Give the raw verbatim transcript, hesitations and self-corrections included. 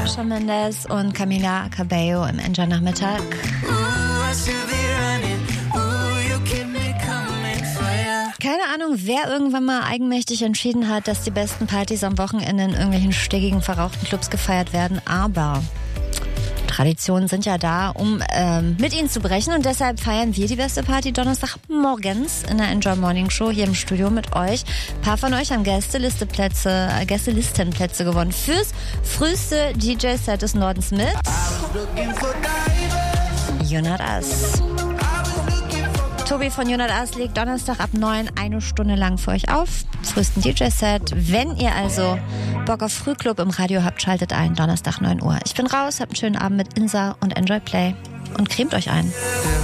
Shawn Mendes und Camila Cabello im Enjoy-Nachmittag. Keine Ahnung, wer irgendwann mal eigenmächtig entschieden hat, dass die besten Partys am Wochenende in irgendwelchen stickigen, verrauchten Clubs gefeiert werden, aber Traditionen sind ja da, um ähm, mit ihnen zu brechen, und deshalb feiern wir die beste Party Donnerstag morgens in der Enjoy Morning Show hier im Studio mit euch. Ein paar von euch haben Gästelisteplätze, äh, Gästelistenplätze gewonnen fürs früheste D J-Set des Nordens mit You're Not Us. Tobi von You're Not Us legt Donnerstag ab neun eine Stunde lang für euch auf. Frühesten D J-Set. Wenn ihr also Bock auf Frühclub im Radio habt, schaltet ein. Donnerstag neun Uhr. Ich bin raus, habt einen schönen Abend mit Insa und Enjoy Play und cremt euch ein.